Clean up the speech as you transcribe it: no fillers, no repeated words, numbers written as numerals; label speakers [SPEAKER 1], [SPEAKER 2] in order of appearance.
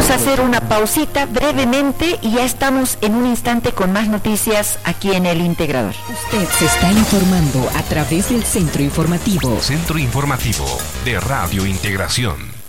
[SPEAKER 1] Vamos a hacer una pausita brevemente y ya estamos en un instante con más noticias aquí en El Integrador.
[SPEAKER 2] Usted se está informando a través del Centro Informativo.
[SPEAKER 3] Centro Informativo de Radio Integración.